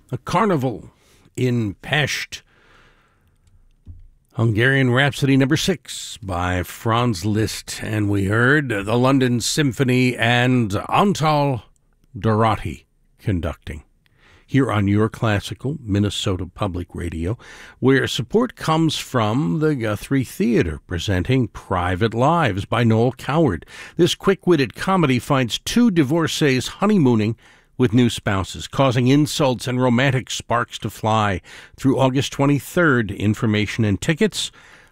A Carnival in Pest. Hungarian Rhapsody number 6 by Franz Liszt. And we heard the London Symphony and Antal Dorati conducting. Here on Your Classical, Minnesota Public Radio, where support comes from the Guthrie Theater, presenting Private Lives by Noel Coward. This quick-witted comedy finds two divorcees honeymooning with new spouses, causing insults and romantic sparks to fly. Through August 23rd, information and tickets,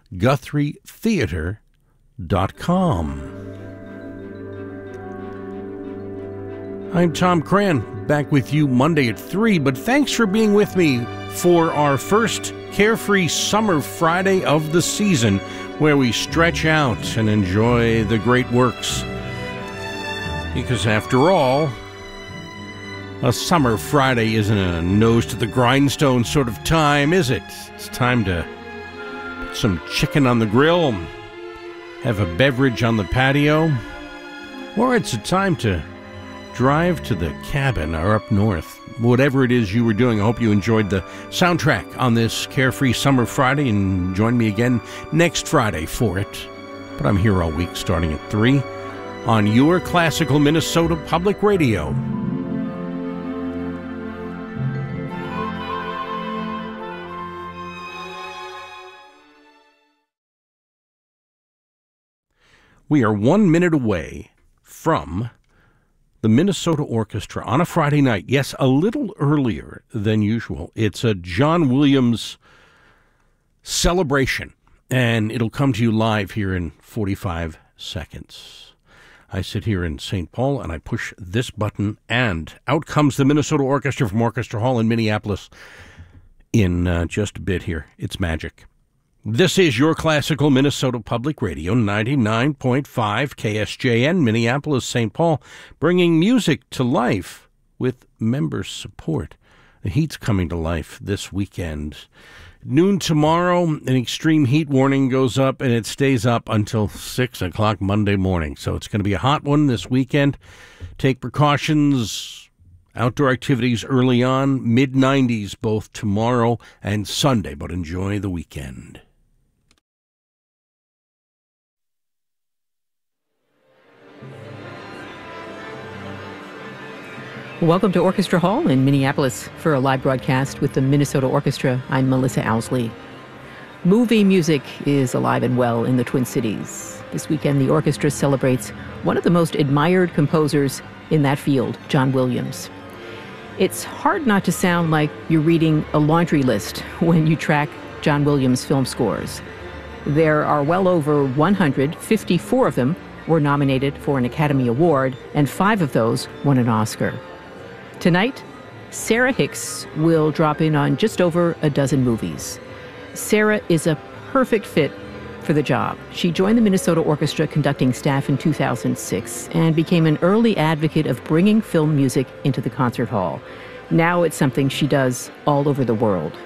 GuthrieTheater.com. I'm Tom Cran, back with you Monday at 3, but thanks for being with me for our first Carefree Summer Friday of the season, where we stretch out and enjoy the great works. Because after all, a summer Friday isn't a nose-to-the-grindstone sort of time, is it? It's time to put some chicken on the grill, have a beverage on the patio, or it's a time to drive to the cabin or up north. Whatever it is you were doing, I hope you enjoyed the soundtrack on this Carefree Summer Friday, and join me again next Friday for it. But I'm here all week starting at 3 on Your Classical Minnesota Public Radio. We are 1 minute away from the Minnesota Orchestra on a Friday night. Yes, a little earlier than usual. It's a John Williams celebration, and it'll come to you live here in 45 seconds. I sit here in St. Paul, and I push this button, and out comes the Minnesota Orchestra from Orchestra Hall in Minneapolis in just a bit here. It's magic. This is Your Classical Minnesota Public Radio, 99.5 KSJN, Minneapolis, St. Paul, bringing music to life with member support. The heat's coming to life this weekend. Noon tomorrow, an extreme heat warning goes up, and it stays up until 6 o'clock Monday morning. So it's going to be a hot one this weekend. Take precautions. Outdoor activities early on, mid-90s both tomorrow and Sunday, but enjoy the weekend. Welcome to Orchestra Hall in Minneapolis for a live broadcast with the Minnesota Orchestra. I'm Melissa Owsley. Movie music is alive and well in the Twin Cities. This weekend, the orchestra celebrates one of the most admired composers in that field, John Williams. It's hard not to sound like you're reading a laundry list when you track John Williams' film scores. There are well over 154 of them were nominated for an Academy Award, and 5 of those won an Oscar. Tonight, Sarah Hicks will drop in on just over a dozen movies. Sarah is a perfect fit for the job. She joined the Minnesota Orchestra conducting staff in 2006 and became an early advocate of bringing film music into the concert hall. Now it's something she does all over the world.